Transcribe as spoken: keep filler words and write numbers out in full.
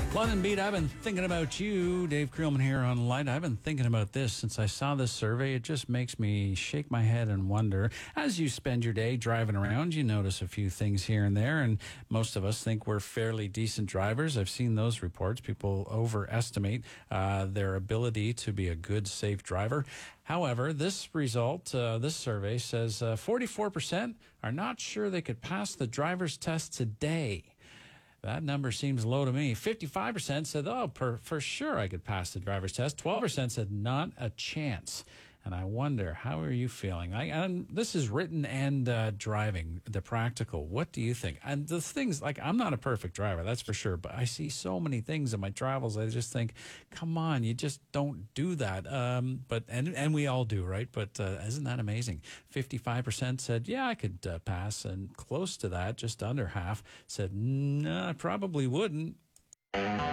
London Beat, I've been thinking about you. Dave Creelman here on Light. I've been thinking about this since I saw this survey. It just makes me shake my head and wonder. As you spend your day driving around, you notice a few things here and there, and most of us think we're fairly decent drivers. I've seen those reports. People overestimate uh, their ability to be a good, safe driver. However, this result, uh, this survey says uh, forty-four percent are not sure they could pass the driver's test today. That number seems low to me. fifty-five percent said, oh, per, for sure I could pass the driver's test. twelve percent said, not a chance. And I wonder, how are you feeling? I, and this is written and uh, driving, the practical. What do you think? And the things, like, I'm not a perfect driver, that's for sure, but I see so many things in my travels, I just think, come on, you just don't do that. Um, but and, and we all do, right? But uh, isn't that amazing? fifty-five percent said, yeah, I could uh, pass. And close to that, just under half, said, no, I probably wouldn't.